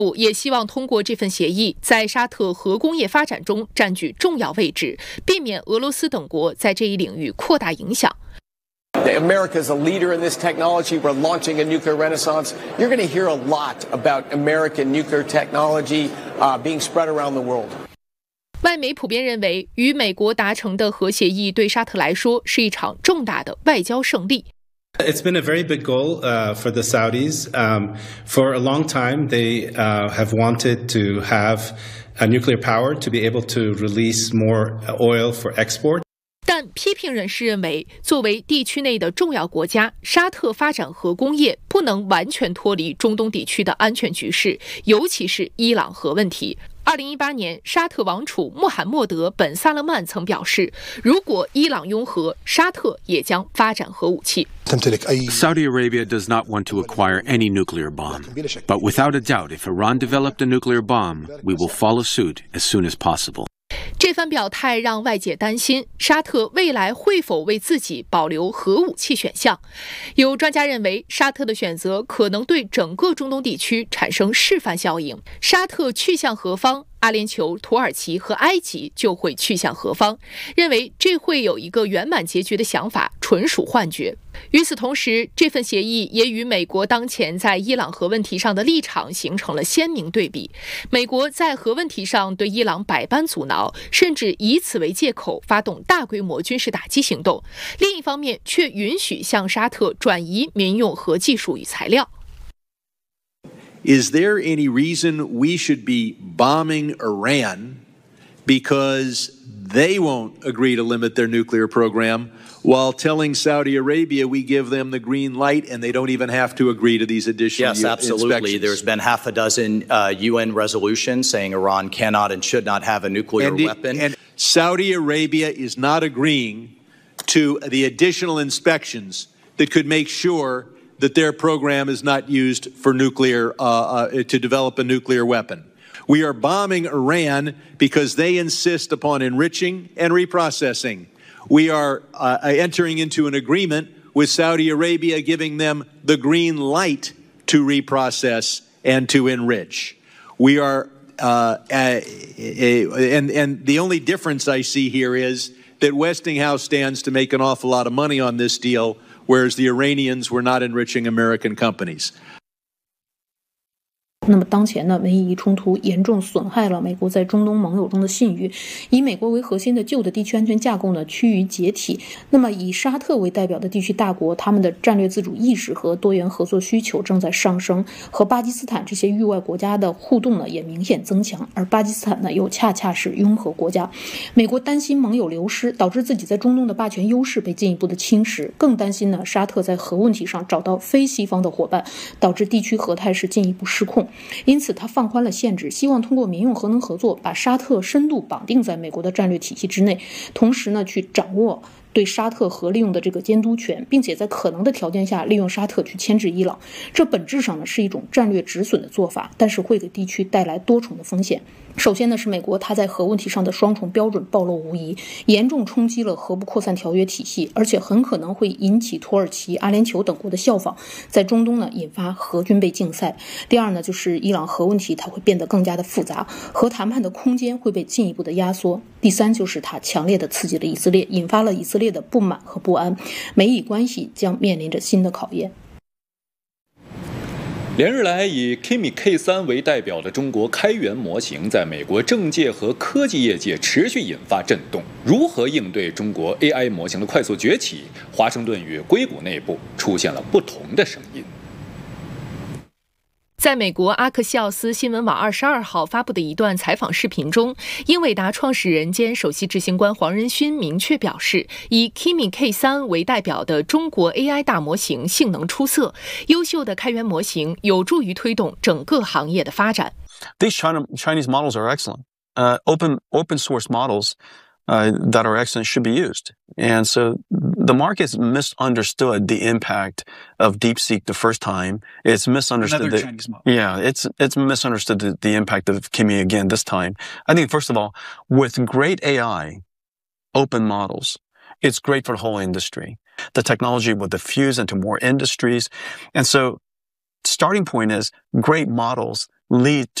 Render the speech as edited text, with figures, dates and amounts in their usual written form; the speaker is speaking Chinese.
也希望通过这份协议，在沙特核工业发展中占据重要位置，避免俄罗斯等国在这一领域扩大影响。 America is a leader in this technology. We're launching a nuclear renaissance. You're going to hear a lot about American nuclear technology being spread around the world. 外媒普遍认为，与美国达成的核协议对沙特来说是一场重大的外交胜利。 It's been a very big goal for the Saudis. For a long time, they have wanted to have a nuclear power to be able to release more oil for export. 但批评人士认为，作为地区内的重要国家，沙特发展核工业不能完全脱离中东地区的安全局势，尤其是伊朗核问题。2018年，沙特王储穆罕默德·本·萨勒曼曾表示，如果伊朗拥核，沙特也将发展核武器。 Saudi Arabia does not want to acquire any nuclear bomb, but without a doubt, if Iran developed a nuclear bomb, we will follow suit as soon as possible. 这番表态让外界担心，沙特未来会否为自己保留核武器选项。有专家认为，沙特的选择可能对整个中东地区产生示范效应。沙特去向何方，阿联酋、土耳其和埃及就会去向何方。认为这会有一个圆满结局的想法，纯属幻觉。与此同时，这份协议也与美国当前在伊朗核问题上的立场形成了鲜明对比。美国在核问题上对伊朗百般阻挠，甚至以此为借口发动大规模军事打击行动，另一方面却允许向沙特转移民用核技术与材料。 Is there any reason we should be bombing Iran because they won't agree to limit their nuclear program, while telling Saudi Arabia we give them the green light and they don't even have to agree to these additional Yes, absolutely. inspections? There's been half a dozen UN resolutions saying Iran cannot and should not have a nuclear weapon. And Saudi Arabia is not agreeing to the additional inspections that could make sure that their program is not used for nuclear, to develop a nuclear weapon. We are bombing Iran because they insist upon enriching and reprocessing. We are entering into an agreement with Saudi Arabia giving them the green light to reprocess and to enrich. We are, and the only difference I see here is that Westinghouse stands to make an awful lot of money on this deal, whereas the Iranians were not enriching American companies. 那么当前呢，美以冲突严重损害了美国在中东盟友中的信誉，以美国为核心的旧的地区安全架构呢趋于解体。那么以沙特为代表的地区大国，他们的战略自主意识和多元合作需求正在上升，和巴基斯坦这些域外国家的互动呢也明显增强，而巴基斯坦呢又恰恰是拥核国家。美国担心盟友流失，导致自己在中东的霸权优势被进一步的侵蚀，更担心呢沙特在核问题上找到非西方的伙伴，导致地区核态势进一步失控。因此他放宽了限制，希望通过民用核能合作把沙特深度绑定在美国的战略体系之内，同时呢去掌握对沙特核利用的这个监督权，并且在可能的条件下利用沙特去牵制伊朗。这本质上呢是一种战略止损的做法，但是会给地区带来多重的风险。首先呢是美国它在核问题上的双重标准暴露无遗，严重冲击了核不扩散条约体系，而且很可能会引起土耳其、阿联酋等国的效仿，在中东呢引发核军备竞赛。第二呢就是伊朗核问题它会变得更加的复杂，核谈判的空间会被进一步的压缩。第三就是它强烈的刺激了以色列，引发了以色列的不满和不安，美以关系将面临着新的考验。 连日来，以 Kimi K3 为代表的中国开源模型在美国政界和科技业界持续引发震动。如何应对中国 AI 模型的快速崛起？华盛顿与硅谷内部出现了不同的声音。 在美国阿克西奥斯新闻网22号发布的一段采访视频中，英伟达创始人兼首席执行官黄仁勋明确表示，以 Kimi K3 为代表的中国 AI 大模型性能出色，优秀的开源模型有助于推动整个行业的发展。 These Chinese models are excellent. Open source models that are excellent should be used. And so the market's misunderstood the impact of DeepSeek the first time. It's misunderstood. Another Chinese model. Yeah, it's misunderstood the impact of Kimi again this time. I think, first of all, with great AI, open models, it's great for the whole industry. The technology will diffuse into more industries. And so starting point is great models lead